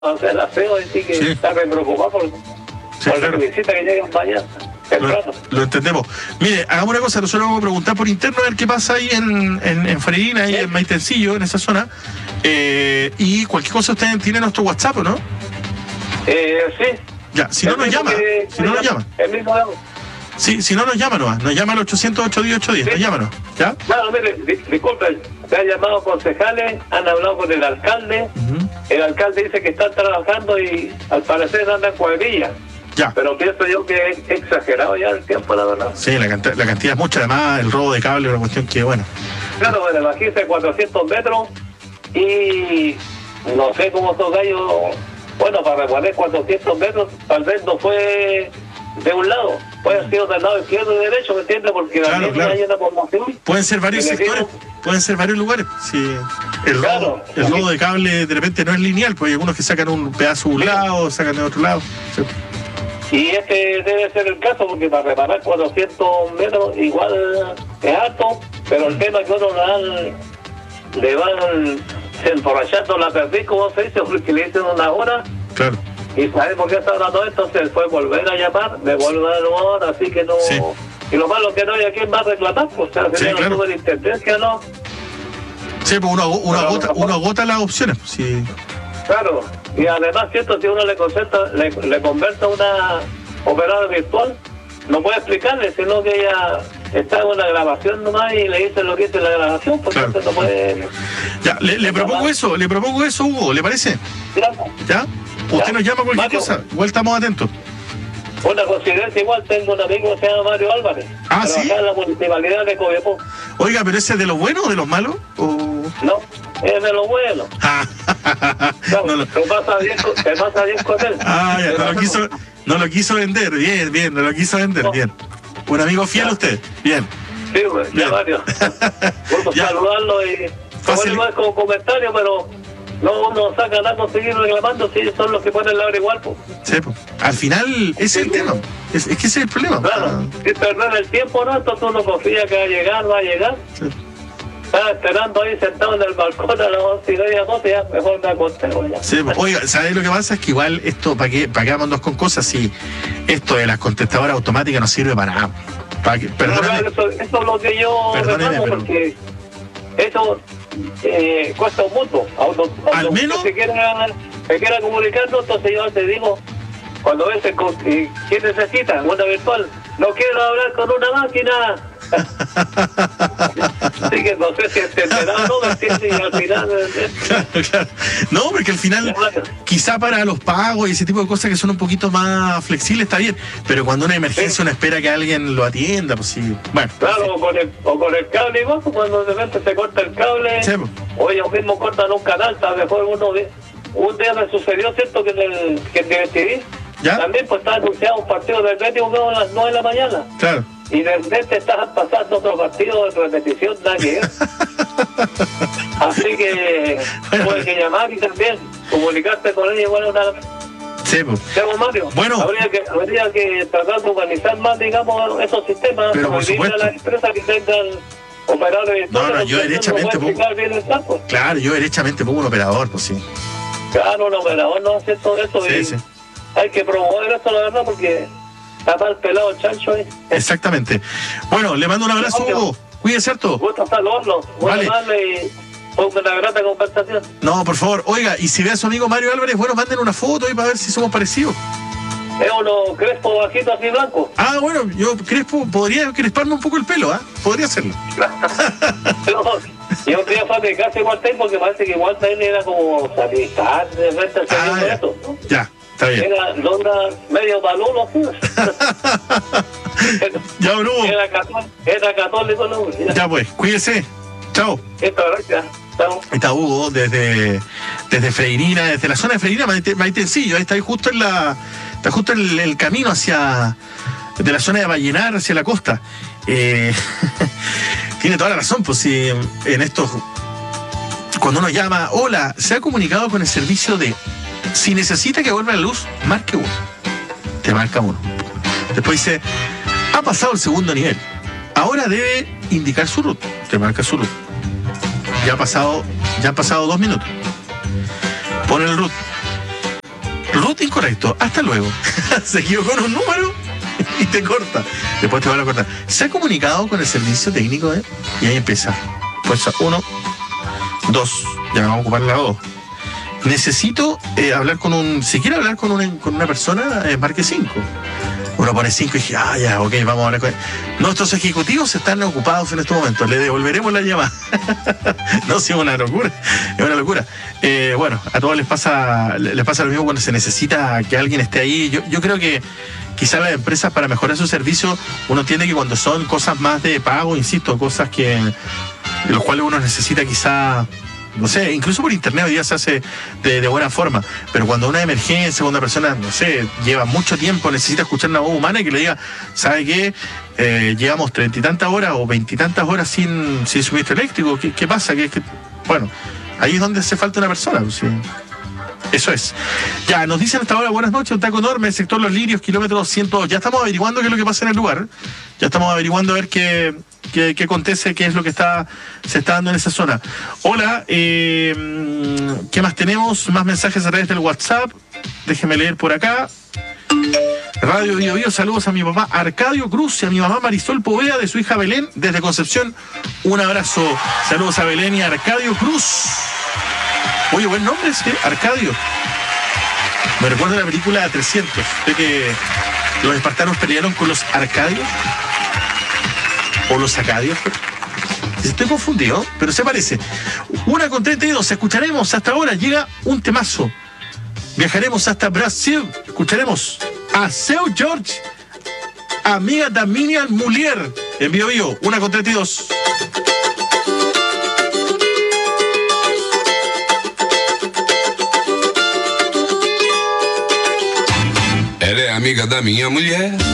O sea, la feo decir que Sí. está re preocupado por la claro. visita que llegan mañana. Temprano. Lo entendemos. Mire, hagamos una cosa, nosotros vamos a preguntar por interno a ver qué pasa ahí en Freirina, ahí Sí. en Maitencillo, en esa zona. Y cualquier cosa ustedes tienen nuestro WhatsApp, ¿o no? Sí. Ya, si no El nos mismo llama, que- si no nos llama. El mismo. Sí, si no nos llama nomás, nos llama al 800-810-810, nos llámanos, ¿ya? Claro, mire, disculpen, se han llamado concejales, han hablado con el alcalde. Ujú. El alcalde dice que están trabajando y al parecer andan cuadrillas. Ya. Pero pienso yo que es exagerado ya el tiempo, la verdad. Sí, la cantidad es mucha, además el robo de cable es una cuestión que, bueno. Claro, bueno, imagínense 400 metros y no sé cómo esos gallos, bueno, para reponer 400 metros, tal vez no fue de un lado, puede haber sido del lado izquierdo y derecho, ¿me entiendes? Porque Claro, también claro. hay una formación. Pueden ser varios Y le sectores, digo- pueden ser varios lugares. Sí. El Claro. robo de cable de repente no es lineal, porque hay algunos que sacan un pedazo de un lado, sacan de otro lado. Sí. Y este debe ser el caso, porque para reparar 400 metros igual es alto, pero el tema es que uno le van emborrachando la perdiz, como se dice, porque le dicen una hora. Claro. Y sabe por qué está hablando esto, se fue volver a llamar, me vuelve a dar hora, así que no. Sí. Y lo malo que no hay a quién va a reclamar, pues o sea, Sí, sería claro. una superintendencia, ¿no? Sí, pues Pero uno agota las opciones. Pues, sí. Claro. Y además, cierto, si uno le conversa a una operadora virtual, no puede explicarle, sino que ella está en una grabación nomás y le dice lo que dice la grabación, porque Claro. entonces no puede. Ya, le propongo eso, Hugo, ¿le parece? ¿Ya? Usted Ya. nos llama cualquier Mario. cosa, igual estamos atentos. Una coincidencia igual, tengo un amigo que se llama Mario Álvarez. Ah, trabaja ¿sí? en la municipalidad de Copiapó. Oiga, ¿pero ese es de los buenos o de los malos? ¿O... No, es de lo bueno. No, no lo- Te pasa bien con él. Ya, no lo quiso vender, bien, no lo quiso vender, No. bien. Un amigo fiel Ya. usted, bien. Sí, pues, ya Bien. Mario. Gusto Ya. saludarlo y Fácil. no es como comentario, pero no uno saca nada con seguir reclamando si ellos son los que ponen la hora igual, pues. Sí, pues. Al final, ese es el tema. Es que ese es el problema. Claro, si perder el tiempo, ¿no? Entonces uno confía que va a llegar. Sí. Estaba esperando ahí sentado en el balcón a las 11:30, 12, ya mejor me acosté, ya. Sí, pues. Oiga, ¿sabes lo que pasa? Es que igual esto, ¿para qué vamos con cosas si esto de las contestadoras automáticas no sirve para nada? Perdóname. Eso es lo que yo Perdóneme, reclamo, pero- porque eso cuesta un mundo. Al menos- se quiera comunicarnos, entonces yo te digo, cuando ves ¿qué necesitas? Una virtual. No quiero hablar con una máquina. Así que no sé si entenderá o no, ¿me entiendes? Y al final... Claro. No, porque al final, quizá para los pagos y ese tipo de cosas que son un poquito más flexibles está bien, pero cuando una emergencia Sí. uno espera que alguien lo atienda, pues sí. Bueno. Claro, o con el cable igual, pues, cuando de repente se corta el cable, Sí, pues. o ellos mismos cortan un canal, tal vez un día me sucedió, ¿cierto? Que en DirecTV ¿Ya? también pues estaba anunciado un partido del Atlético a las 9 de la mañana, Claro. y de repente estaban pasando otro partido de repetición, nada que ver. Así que Bueno. tuve que llamar y también comunicarte con ellos, igual una... Sí, pues. Llamo Mario. Bueno. Habría que tratar de organizar más, digamos, esos sistemas. Pero por prohibirle supuesto. a las empresas que tengan operadores. No, yo derechamente no puede explicar bien el campo. Claro, yo derechamente pongo un operador, pues sí. Claro, un operador no hace todo eso. Sí, Y sí. hay que promover esto, la verdad, porque está mal pelado el chancho ahí. Exactamente. Bueno, le mando un abrazo, Hugo. Cuídese harto. Gusto saludarlo. Vale. Darle y fue una grata conversación. No, por favor. Oiga, y si ve a su amigo Mario Álvarez, bueno, manden una foto ahí para ver si somos parecidos. Es uno crespo, bajito, así blanco. Ah, bueno, yo podría cresparme un poco el pelo, ¿ah? Podría hacerlo. Yo un día fue a mi casa igual porque parece que igual también era como sanitario, de repente el Ah, segundo ya. esto, ¿no? Ya, está bien. Era onda medio balulo, pues. Ya, Hugo. Era católico, ¿no? Ya pues, cuídese. Chao. Esto, gracias. Chao. Ahí está Hugo desde Freirina, desde la zona de Freirina, Maitencillo. Ahí está ahí justo está justo en el camino de la zona de Vallenar hacia la costa. Tiene toda la razón, pues si en estos, cuando uno llama, hola, se ha comunicado con el servicio de, si necesita que vuelva la luz, marque 1. Te marca 1. Después dice, ha pasado el segundo nivel. Ahora debe indicar su root. Te marca su root. Ya han pasado 2 minutos. Pone el root. incorrecto, hasta luego. Seguido con un número y te corta. Después te van a cortar. ¿Se ha comunicado con el servicio técnico? Y ahí empieza. Pues 1, 2, ya vamos a ocupar la 2. Necesito hablar con si quiere hablar con una persona, marque 5. Uno pone 5 y dije, ya, ok, vamos a hablar con él. Nuestros ejecutivos están ocupados en estos momentos, le devolveremos la llamada. No, sí, es una locura, es una locura. Bueno, a todos les pasa lo mismo cuando se necesita que alguien esté ahí. Yo creo que quizás las empresas, para mejorar su servicio, uno entiende que cuando son cosas más de pago, insisto, cosas de los cuales uno necesita quizás, no sé, incluso por internet hoy día se hace de buena forma, pero cuando una emergencia, cuando una persona, no sé, lleva mucho tiempo, necesita escuchar una voz humana y que le diga, ¿sabe qué? Llevamos 30 y tantas horas o 20 y tantas horas sin suministro eléctrico, ¿qué pasa? Bueno, ahí es donde hace falta una persona, pues, sí. Eso es. Ya, nos dicen hasta ahora, buenas noches, un taco enorme, sector Los Lirios, kilómetro 102. Ya estamos averiguando qué es lo que pasa en el lugar. Ya estamos averiguando a ver qué acontece, qué es lo que se está dando en esa zona. Hola, ¿qué más tenemos? Más mensajes a través del WhatsApp. Déjeme leer por acá. Radio Bio Bio, saludos a mi papá Arcadio Cruz y a mi mamá Marisol Poveda de su hija Belén desde Concepción. Un abrazo. Saludos a Belén y a Arcadio Cruz. Oye, buen nombre ese, Arcadio. Me recuerda la película 300, de que los espartanos pelearon con los arcadios. O los acadios. Estoy confundido, pero se parece. 1:32, escucharemos hasta ahora. Llega un temazo. Viajaremos hasta Brasil. Escucharemos a Seu Jorge, amiga de Miriam Mulier, en Bio Bio. 1:32. Ela é amiga da minha mulher.